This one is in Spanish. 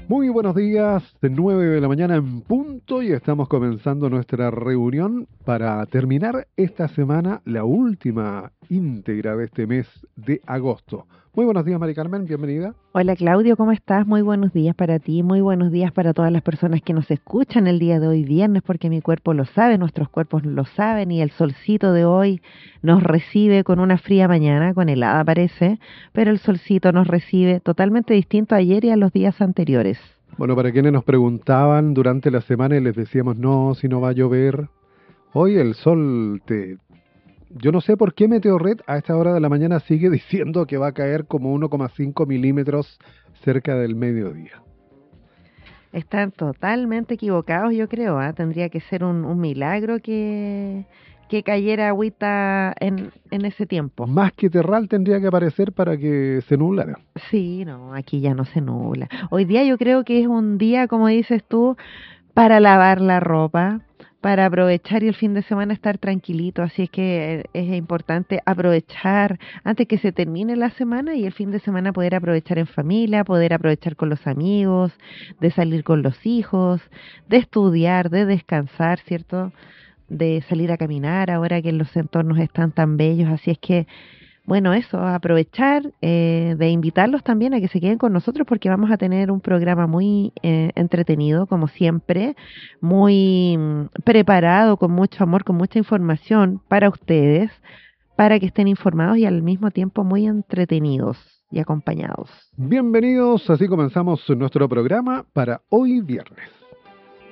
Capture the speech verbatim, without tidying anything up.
Muy buenos días, de nueve de la mañana en punto y estamos comenzando nuestra reunión para terminar esta semana, la última íntegra de este mes de agosto. Muy buenos días, Mari Carmen, bienvenida. Hola Claudio, ¿cómo estás? Muy buenos días para ti, muy buenos días para todas las personas que nos escuchan el día de hoy viernes, porque mi cuerpo lo sabe, nuestros cuerpos lo saben y el solcito de hoy nos recibe con una fría mañana, con helada parece, pero el solcito nos recibe totalmente distinto a ayer y a los días anteriores. Bueno, para quienes nos preguntaban durante la semana y les decíamos no, si no va a llover, hoy el sol te... Yo no sé por qué Meteorred a esta hora de la mañana sigue diciendo que va a caer como uno coma cinco milímetros cerca del mediodía. Están totalmente equivocados, yo creo, ¿ah? Tendría que ser un, un milagro que, que cayera agüita en, en ese tiempo. Más que terral tendría que aparecer para que se nublara. Sí, no, aquí ya no se nubla. Hoy día yo creo que es un día, como dices tú, para lavar la ropa, para aprovechar y el fin de semana estar tranquilito. Así es que eh, es importante aprovechar antes que se termine la semana y el fin de semana poder aprovechar en familia, poder aprovechar con los amigos, de salir con los hijos, de estudiar, de descansar, ¿cierto? De salir a caminar ahora que los entornos están tan bellos. Así es que bueno, eso, aprovechar eh, de invitarlos también a que se queden con nosotros porque vamos a tener un programa muy eh, entretenido, como siempre, muy mm, preparado, con mucho amor, con mucha información para ustedes, para que estén informados y al mismo tiempo muy entretenidos y acompañados. Bienvenidos, así comenzamos nuestro programa para hoy viernes.